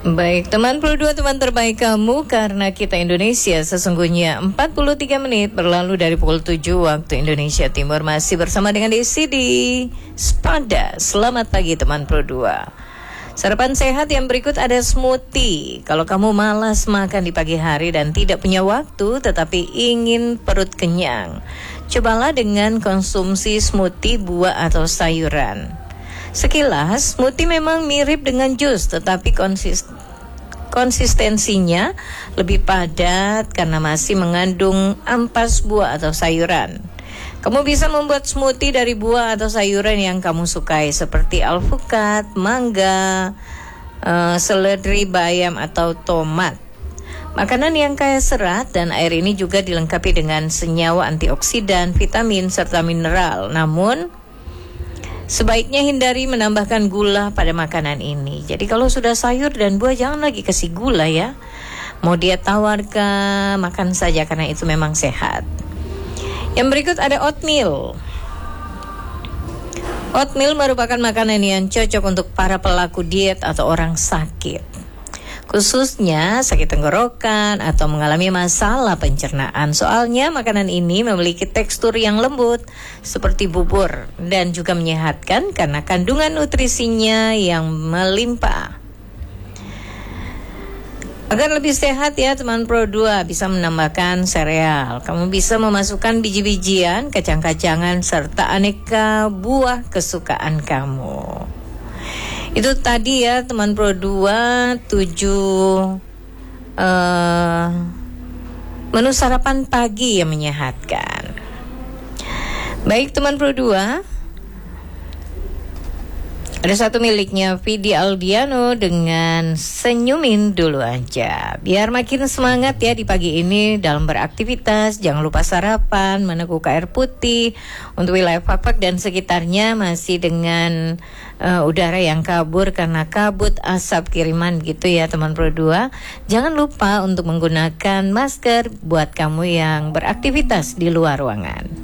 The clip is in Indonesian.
Baik, teman Pro 2, teman terbaik kamu, karena kita Indonesia sesungguhnya 43 menit berlalu dari pukul 7 waktu Indonesia Timur. Masih bersama dengan Desi di Spada. Selamat pagi teman Pro 2. Sarapan sehat yang berikut ada smoothie. Kalau kamu malas makan di pagi hari dan tidak punya waktu tetapi ingin perut kenyang, cobalah dengan konsumsi smoothie buah atau sayuran. Sekilas, smoothie memang mirip dengan jus, tetapi konsistensinya lebih padat karena masih mengandung ampas buah atau sayuran. Kamu bisa membuat smoothie dari buah atau sayuran yang kamu sukai seperti alpukat, mangga, seledri, bayam, atau tomat. Makanan yang kaya serat dan air ini juga dilengkapi dengan senyawa antioksidan, vitamin, serta mineral. Namun, sebaiknya hindari menambahkan gula pada makanan ini. Jadi kalau sudah sayur dan buah jangan lagi kasih gula ya. Mau dia tawarkan, makan saja karena itu memang sehat. Yang berikut ada oatmeal. Oatmeal merupakan makanan yang cocok untuk para pelaku diet atau orang sakit, khususnya sakit tenggorokan atau mengalami masalah pencernaan. Soalnya makanan ini memiliki tekstur yang lembut seperti bubur dan juga menyehatkan karena kandungan nutrisinya yang melimpah. Agar lebih sehat ya teman Pro 2, bisa menambahkan sereal. Kamu bisa memasukkan biji-bijian, kacang-kacangan, serta aneka buah kesukaan kamu. Itu tadi ya teman Pro 2, 7 menu sarapan pagi yang menyehatkan. Baik teman Pro 2, ada satu miliknya Vidi Aldiano dengan senyumin dulu aja. Biar makin semangat ya di pagi ini dalam beraktivitas. Jangan lupa sarapan, meneguk air putih. Untuk wilayah Fafak dan sekitarnya masih dengan udara yang kabur karena kabut asap kiriman gitu ya teman Pro 2. Jangan lupa untuk menggunakan masker buat kamu yang beraktivitas di luar ruangan.